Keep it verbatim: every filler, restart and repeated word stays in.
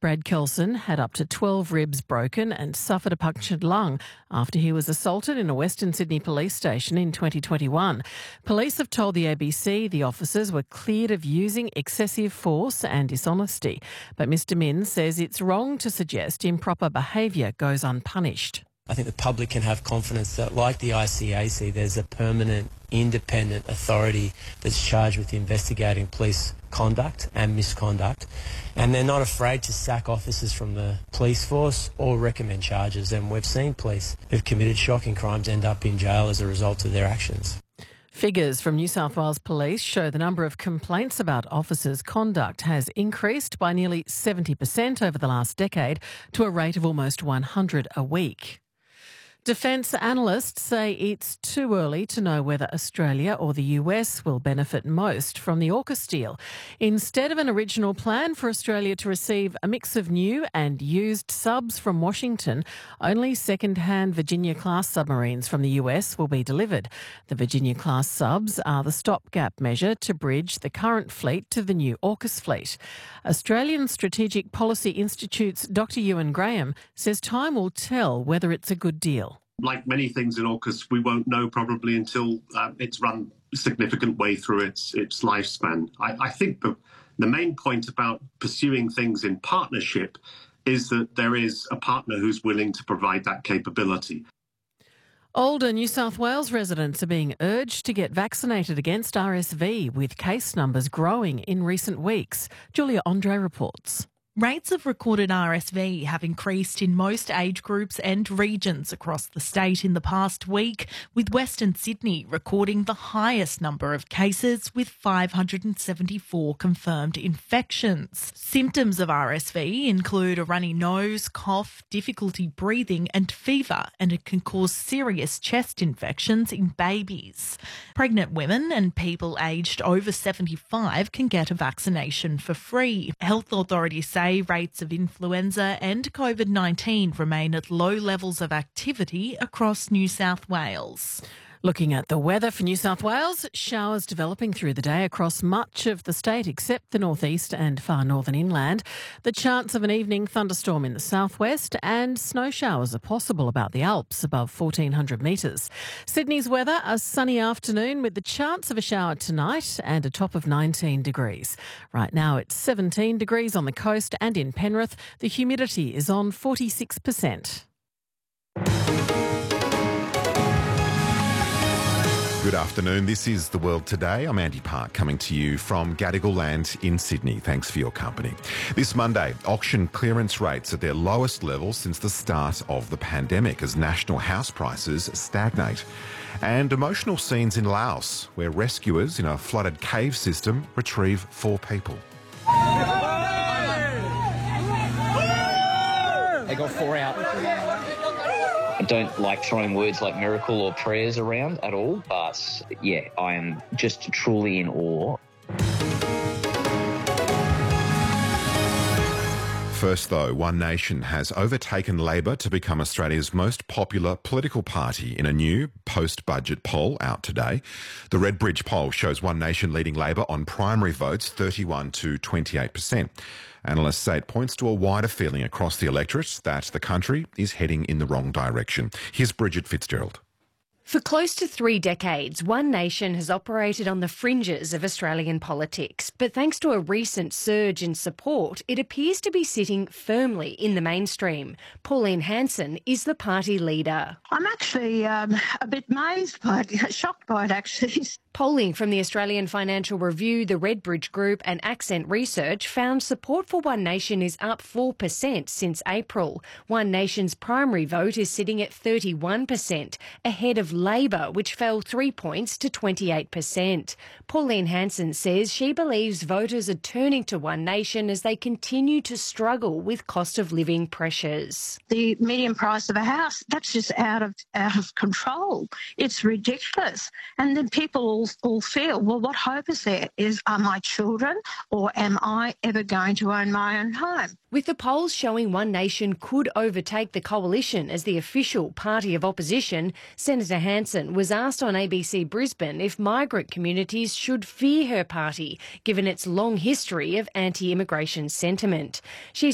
Brad Kelson had up to twelve ribs broken and suffered a punctured lung after he was assaulted in a Western Sydney police station in twenty twenty-one. Police have told the A B C the officers were cleared of using excessive force and dishonesty. But Mr Min says it's wrong to suggest improper behaviour goes unpunished. I think the public can have confidence that, like the I C A C, there's a permanent, independent authority that's charged with investigating police conduct and misconduct, and they're not afraid to sack officers from the police force or recommend charges. And we've seen police who've committed shocking crimes end up in jail as a result of their actions. Figures from New South Wales Police show the number of complaints about officers' conduct has increased by nearly seventy percent over the last decade to a rate of almost one hundred a week. Defence analysts say it's too early to know whether Australia or the U S will benefit most from the AUKUS deal. Instead of an original plan for Australia to receive a mix of new and used subs from Washington, only second-hand Virginia-class submarines from the U S will be delivered. The Virginia-class subs are the stopgap measure to bridge the current fleet to the new AUKUS fleet. Australian Strategic Policy Institute's Doctor Ewan Graham says time will tell whether it's a good deal. Like many things in AUKUS, we won't know probably until uh, it's run a significant way through its its lifespan. I, I think the, the main point about pursuing things in partnership is that there is a partner who's willing to provide that capability. Older New South Wales residents are being urged to get vaccinated against R S V, with case numbers growing in recent weeks. Julia Andre reports. Rates of recorded R S V have increased in most age groups and regions across the state in the past week, with Western Sydney recording the highest number of cases with five hundred seventy-four confirmed infections. Symptoms of R S V include a runny nose, cough, difficulty breathing and fever, and it can cause serious chest infections in babies. Pregnant women and people aged over seventy-five can get a vaccination for free. Health authorities say rates of influenza and COVID nineteen remain at low levels of activity across New South Wales. Looking at the weather for New South Wales, showers developing through the day across much of the state except the northeast and far northern inland. The chance of an evening thunderstorm in the southwest, and snow showers are possible about the Alps above fourteen hundred metres. Sydney's weather, a sunny afternoon with the chance of a shower tonight and a top of nineteen degrees. Right now it's seventeen degrees on the coast and in Penrith. The humidity is on forty-six percent. Good afternoon. This is The World Today. I'm Andy Park, coming to you from Gadigal Land in Sydney. Thanks for your company. This Monday, auction clearance rates at their lowest level since the start of the pandemic as national house prices stagnate. And emotional scenes in Laos, where rescuers in a flooded cave system retrieve four people. They got four out. I don't like throwing words like miracle or prayers around at all, but yeah, I am just truly in awe. First though, One Nation has overtaken Labor to become Australia's most popular political party in a new post-budget poll out today. The Redbridge poll shows One Nation leading Labor on primary votes thirty-one to twenty-eight percent. Analysts say it points to a wider feeling across the electorate that the country is heading in the wrong direction. Here's Bridget Fitzgerald. For close to three decades, One Nation has operated on the fringes of Australian politics, but thanks to a recent surge in support, it appears to be sitting firmly in the mainstream. Pauline Hanson is the party leader. I'm actually um, a bit amazed by it, shocked by it actually. Polling from the Australian Financial Review, the Redbridge Group and Accent Research found support for One Nation is up four percent since April. One Nation's primary vote is sitting at thirty-one percent, ahead of Labor, which fell three points to twenty-eight percent. Pauline Hanson says she believes voters are turning to One Nation as they continue to struggle with cost of living pressures. The median price of a house, that's just out of out of control. It's ridiculous. And then people all, all feel, well, what hope is there? Is are my children or am I ever going to own my own home? With the polls showing One Nation could overtake the coalition as the official party of opposition, Senator Hanson was asked on A B C Brisbane if migrant communities should fear her party, given its long history of anti-immigration sentiment. She